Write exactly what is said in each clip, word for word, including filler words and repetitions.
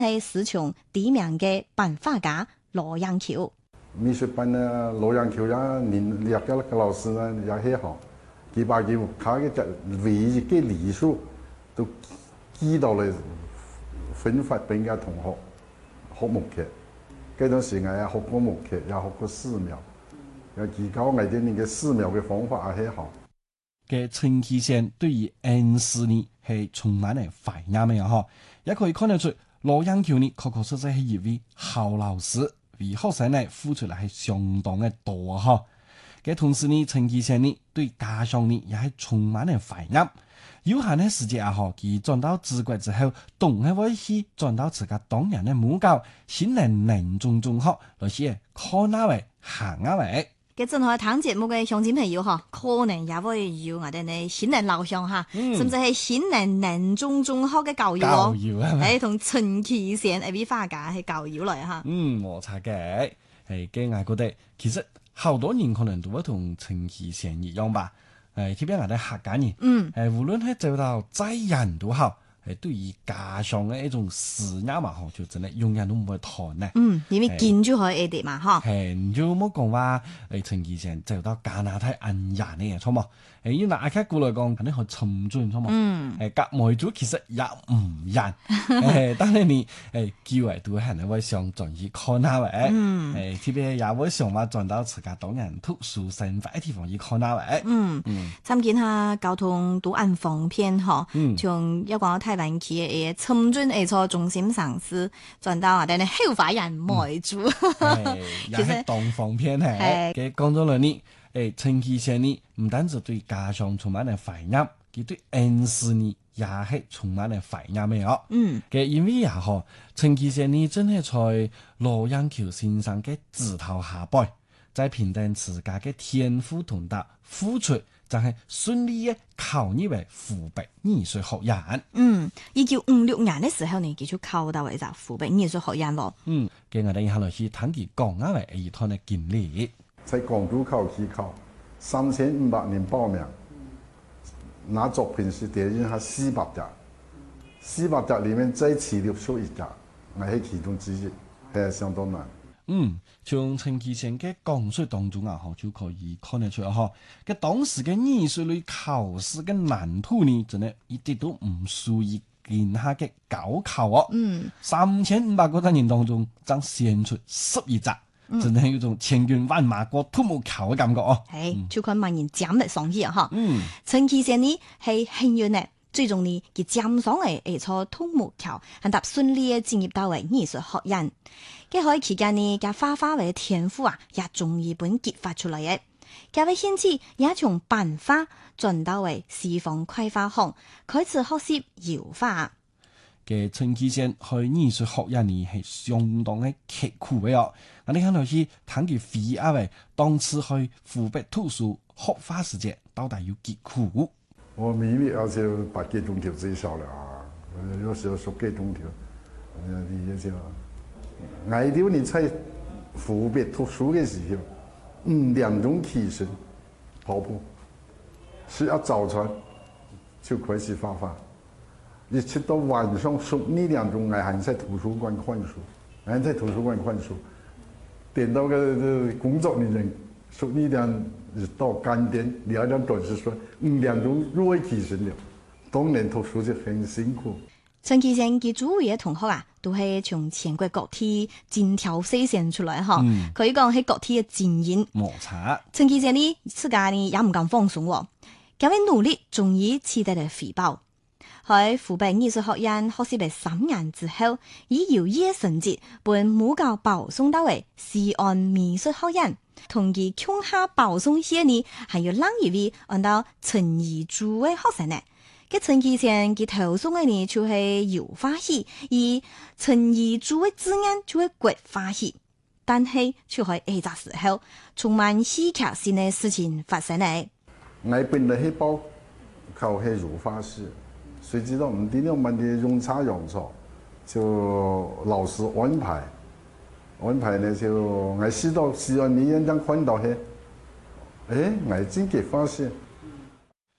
係師從知名嘅版畫家羅陽橋。 美術班呢，羅陽橋呀，連兩個個老師呢也很好，佢把佢佢嘅只唯一嘅理數都記到嚟分發俾嘅同學學木刻。嗰陣時我也學過木刻，也學過素描，又提高我哋呢個素描嘅方法也很好。 嘅陳其賢對於恩師呢係充滿嘅懷念嘅嗬，也可以看得出羅陽橋呢確確實實係一位好老師，為學生呢付出嚟係相當嘅多嗬。嘅同時呢，陳其賢呢對家鄉呢也係充滿嘅懷念。有限嘅時間啊嗬，佢轉到治國之後，動係會去轉到自家當年嘅母校新寧寧中中學來些看那位行那位。 嘅正好聽節目嘅鄉親朋友嗬，可能也會有我哋呢新寧老鄉哈，嗯、甚至係新寧寧中中學嘅教友咯，係同陳其賢一位畫家係教友嚟哈。嗯， 冇錯嘅，係嘅，我覺得其實好多人可能都會同陳其賢一樣吧。誒，特別我哋客家人，嗯，誒，無論係走到再遠都好，係對於家鄉嘅一種思念嘛，嗬，就真係永遠都唔會斷咧。 嗯，因為建築可以啲嘛，嗬。 係，唔就冇講話誒，陳其賢走到加拿大安人嘅嘢，錯冇？誒，因為阿家過來講，肯定好沉重，錯冇？嗯。誒，隔梅族其實也唔人，誒，但係你誒機會都係會想轉去看下位，嗯，誒，特別也會想話轉到自家當人讀書生活嘅地方去看下位， 嗯嗯。參見下交通都按方便嗬，從一個台灣企業深圳誒坐中心城市轉到我哋呢後花園梅族， 其實當方便係嘅講咗兩年。誒，陳其賢呢唔單止對家鄉充滿嘅懷念，佢對恩師呢也係充滿嘅懷念嘅哦。嗯，嘅因為也嗬，陳其賢呢真係在羅陽橋先生嘅指導下輩，在評定自家嘅天賦同埋付出，就係順利嘅考入為湖北藝術學院。 嗯，一九五六年嘅時候呢，佢就考到為就湖北藝術學院咯。 嗯，嘅我哋以下來去睇佢講下為一趟嘅經歷。 在廣州考期考三千五百人報名，拿作品是電影係四百家，四百家裡面最遲入數一家，我係其中之一，係相當難。 嗯，從陳其賢嘅講述當中啊，就可以看得出嗬，嘅當時嘅藝術類考試嘅難度呢，真係一啲都唔屬於其他嘅高考哦。嗯，三千五百個人當中，爭選出十一家。真係有種千軍萬馬過獨木橋嘅感覺哦， 係超過萬人斬力上去啊！哈，嗯，陳其賢呢係幸運呢，最終呢佢斬上嚟誒坐獨木橋，很搭順利嘅進入到為藝術學院。嘅喺期間呢，嘅花花嘅天賦啊，也終於本激發出嚟嘅。嘅位先至也從版畫轉到為西方繪畫行，開始學習油畫。 嘅陳其賢去藝術學院呢係相當嘅刻苦嘅哦，我哋看到去睇佢飛啊喂，當次去湖北圖書學畫時節，到底有幾苦？ 我明明而且把幾種條最少了啊，有時候說幾種條，你也知道，挨掉你在湖北圖書嘅時候，五點鐘起身跑步，是一早晨就開始畫畫。一直到晚上十二點鐘，我還在圖書館看書，還在圖書館看書。點到個工作人員十二點到干點，兩點準時說五點鐘入會起身了。當年讀書就很辛苦。 陳其賢嘅周圍嘅同學啊，都係從全國各地精挑細選出來哈，嗯、可以講係各地嘅精英。 冇錯。 陳其賢呢，自家呢也唔敢放鬆喎，咁樣努力終於取得了回報。喺湖北藝術學院學習咗三年之後，以優異成績被母校保送到為西安美術學院，同佢共下保送些呢，還有另一位按到陳義珠嘅學生呢。嘅陳其賢佢投送嘅呢就係油畫系，而陳義珠嘅字眼就係國畫系，但係就喺呢個時候充滿戲劇性嘅事情發生咧。 我本來係報考係油畫系。誰知道唔掂我們的用差用錯，就老師安排安排呢就我試到西安美院長看到係，誒我真嘅發現。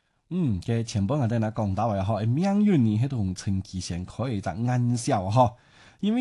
嗯，嘅前半我哋嗱講到嘅嗬，命運呢係同陳其賢可以就啱笑嗬。